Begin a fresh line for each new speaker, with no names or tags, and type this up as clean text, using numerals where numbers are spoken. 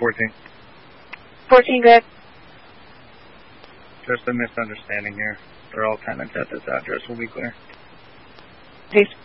14.
14, good.
Just a misunderstanding here. They're all tenants at this address. We'll be clear.
Peace.